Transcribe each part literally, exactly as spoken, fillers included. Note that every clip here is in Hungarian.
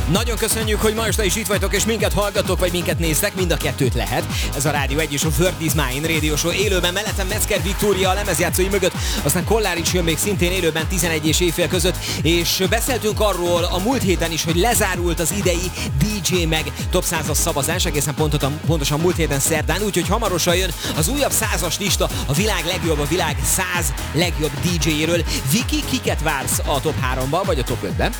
Nagyon köszönjük, hogy ma este is itt vagytok, és minket hallgatok, vagy minket néztek, mind a kettőt lehet. Ez a Rádió egy és a World is Mine Radio Show élőben, mellettem Metzger Viktória a lemezjátszói mögött, aztán Kollárics jön még szintén élőben tizenegy és éjfél között, és beszéltünk arról a múlt héten is, hogy lezárult az idei dé dzsé meg Top százas szavazás, egészen pontosan, pontosan múlt héten szerdán, úgyhogy hamarosan jön az újabb százas lista, a világ legjobb, a világ száz legjobb dé dzséjéről. Viki, kiket vársz a top háromba, vagy a top ötben?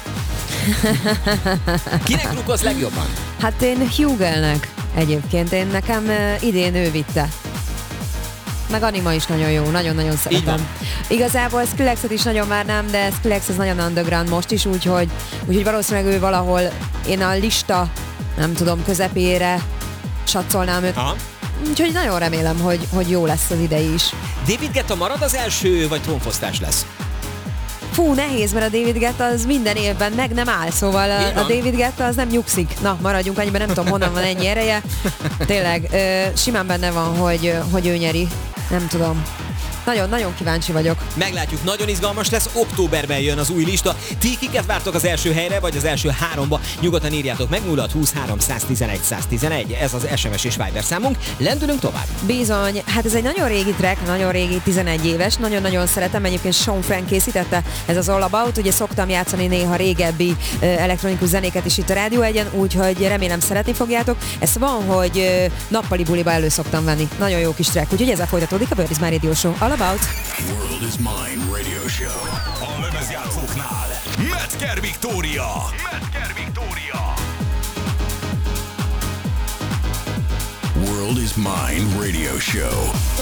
Kinek drukkolsz legjobban? Hát én Hugelnek egyébként, én nekem uh, idén ő vitte. Meg Anima is nagyon jó, nagyon-nagyon szeretem. Igazából Skrillexet is nagyon várnám, de Skrillex az nagyon underground most is, úgyhogy, úgyhogy valószínűleg ő valahol, én a lista, nem tudom, közepére satszolnám őt. Aha. Úgyhogy nagyon remélem, hogy, hogy jó lesz az idei is. David Guetta marad az első, vagy trónfosztás lesz? Fú, nehéz, mert a David Guetta az minden évben meg nem áll, szóval a, a David Guetta az nem nyugszik. Na, maradjunk annyiban, nem tudom, honnan van ennyi ereje. Tényleg, ö, simán benne van, hogy, hogy ő nyeri. Nem tudom. Nagyon-nagyon kíváncsi vagyok. Meglátjuk, nagyon izgalmas lesz, októberben jön az új lista. Ti kiket vártok az első helyre, vagy az első háromba? Nyugodtan írjátok meg, nulla huszonhárom száztizenegy száztizenegy, ez az es em es és Viber számunk. Lendülünk tovább. Bizony, hát ez egy nagyon régi track, nagyon régi, tizenegy éves, nagyon-nagyon szeretem, egyébként Sean Frank készítette, ez az All About, ugye szoktam játszani néha régebbi uh, elektronikus zenéket is itt a Rádió egyen, úgyhogy remélem szeretni fogjátok. Ez van, hogy uh, nappali buliba elő szoktam venni. Nagyon jó kis track, úgyhogy ezzel folytatódik a World is Mine Radio Show. All About. World is Mine Radio Show. A lemezjátszóknál Metzger Viktória. Metzger Viktória. World is Mine Radio Show.